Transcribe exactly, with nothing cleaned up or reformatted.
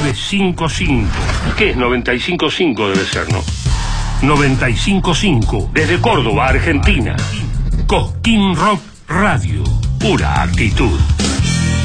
nueve cinco cinco. ¿Qué es noventa y cinco punto cinco? Debe ser, ¿no? noventa y cinco punto cinco. Desde Córdoba, Argentina. Cosquín Rock Radio. Pura actitud.